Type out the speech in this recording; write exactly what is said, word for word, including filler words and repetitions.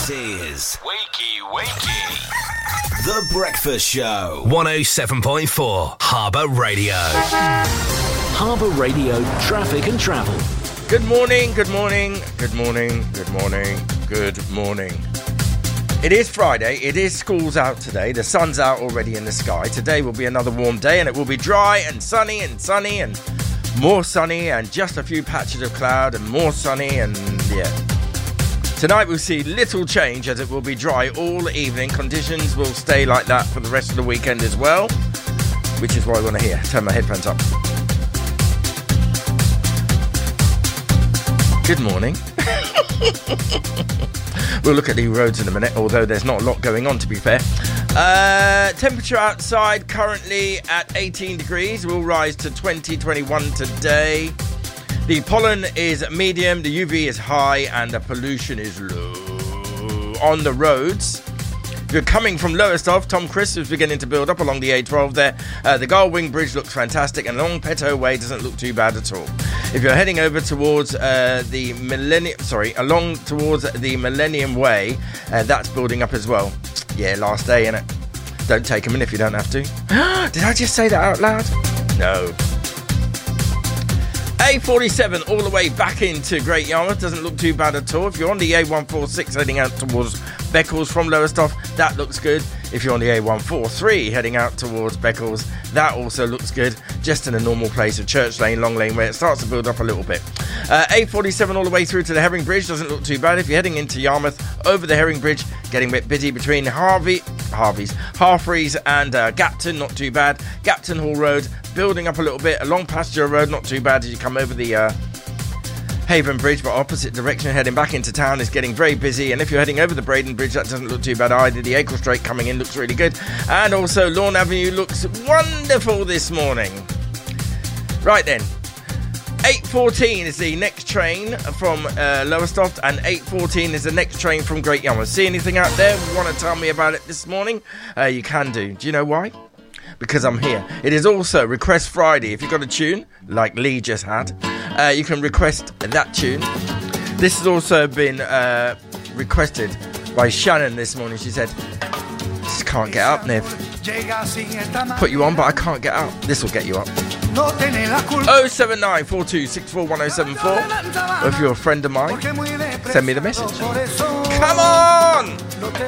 This is Wakey Wakey, The Breakfast Show. one oh seven point four Harbour Radio. Harbour Radio traffic and travel. Good morning, good morning, good morning, good morning, good morning. It is Friday, it is school's out today, the sun's out already in the sky. Today will be another warm day and it will be dry and sunny and sunny and more sunny and just a few patches of cloud and more sunny and yeah. Tonight we'll see little change as it will be dry all evening. Conditions will stay like that for the rest of the weekend as well, which is what I want to hear. Turn my headphones up. Good morning. We'll look at the roads in a minute, although there's not a lot going on, to be fair. Uh, temperature outside currently at eighteen degrees. Will rise to twenty, twenty-one today. The pollen is medium, the U V is high, and the pollution is low. On the roads, if you're coming from Lowestoft, Tom Crisp is beginning to build up along the A twelve there. Uh, the Gullwing Bridge looks fantastic, and along Petto Way doesn't look too bad at all. If you're heading over towards uh, the Millennium, sorry, along towards the Millennium Way, uh, that's building up as well. Yeah, last day, innit? Don't take them in if you don't have to. Did I just say that out loud? No. A forty-seven all the way back into Great Yarmouth doesn't look too bad at all. If you're on the A one forty-six heading out towards Beccles from Lowestoft, that looks good. If you're on the A one forty-three heading out towards Beccles, that also looks good. Just in a normal place of Church Lane, Long Lane, where it starts to build up a little bit. Uh, A forty-seven all the way through to the Herring Bridge doesn't look too bad. If you're heading into Yarmouth, over the Herring Bridge, getting a bit busy between Harvey, Harvey's, Halfreys and uh, Gapton, not too bad. Gapton Hall Road, building up a little bit. Along Pasture Road, not too bad as you come over the uh, Haven Bridge, but opposite direction, heading back into town is getting very busy. And if you're heading over the Braden Bridge, that doesn't look too bad either. The Acle Strait coming in looks really good. And also Lawn Avenue looks wonderful this morning. Right then, eight fourteen is the next train from uh, Lowestoft, and eight fourteen is the next train from Great Yarmouth. See anything out there? Want to tell me about it this morning? Uh, you can do. Do you know why? Because I'm here. It is also Request Friday. If you've got a tune, like Lee just had, uh, you can request that tune. This has also been uh, requested by Shannon this morning. She said, just can't get up, Nev. Put you on, but I can't get up. This will get you up. oh seven nine four two six four one oh seven four. Or if you're a friend of mine, send me the message. Come on!